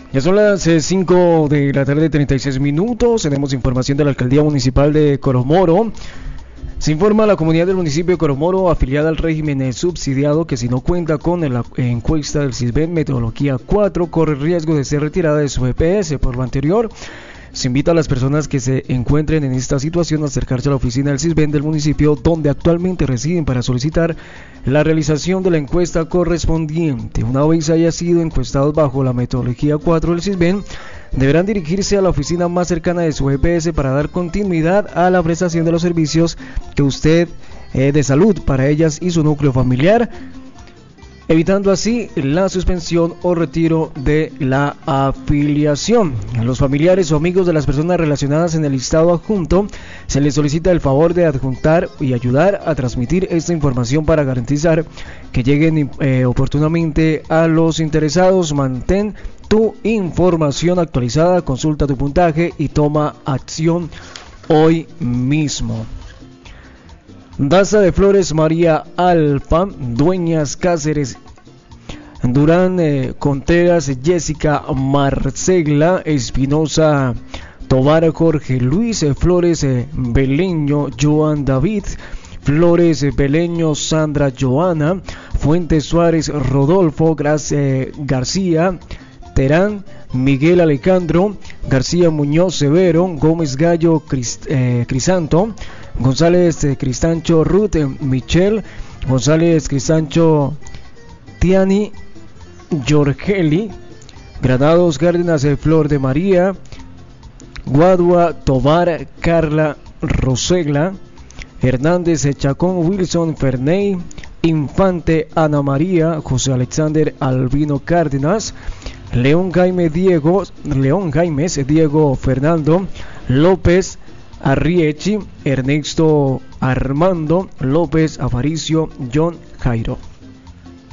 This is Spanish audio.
Ya son las 5 de la tarde, 36 minutos. Tenemos información de la Alcaldía Municipal de Coromoro. Se informa a la comunidad del municipio de Coromoro, afiliada al régimen subsidiado, que si no cuenta con la encuesta del CISBEN Metodología 4, corre riesgo de ser retirada de su EPS. Por lo anterior, se invita a las personas que se encuentren en esta situación a acercarse a la oficina del CISBEN del municipio donde actualmente residen para solicitar la realización de la encuesta correspondiente. Una vez haya sido encuestados bajo la metodología 4 del CISBEN, deberán dirigirse a la oficina más cercana de su EPS para dar continuidad a la prestación de los servicios que usted de salud para ellas y su núcleo familiar, evitando así la suspensión o retiro de la afiliación. A los familiares o amigos de las personas relacionadas en el listado adjunto se les solicita el favor de adjuntar y ayudar a transmitir esta información para garantizar que lleguen oportunamente a los interesados. Mantén tu información actualizada, consulta tu puntaje y toma acción hoy mismo. Daza de Flores María Alfa, Dueñas Cáceres, Durán Contreras, Jessica Marcela Espinosa Tobar, Jorge Luis Flores Beleño, Joan David Flores Beleño, Sandra Joana Fuentes Suárez, Rodolfo García Terán, Miguel Alejandro García Muñoz Severo, Gómez Gallo Crisanto, González Cristancho Ruth Michel, González Cristancho Tiani Giorgeli, Granados Cárdenas Flor de María, Guadua Tobar Carla Rosegla, Hernández Chacón Wilson Ferney, Infante Ana María, José Alexander Albino Cárdenas, León Jaimes Diego Fernando López Arriechi, Ernesto Armando López Aparicio, John Jairo.